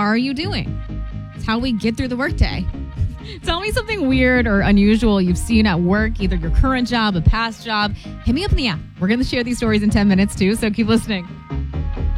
are you doing? It's how we get through the workday. Tell me something weird or unusual you've seen at work, either your current job, a past job. Hit me up in the app. We're going to share these stories in 10 minutes too, so keep listening.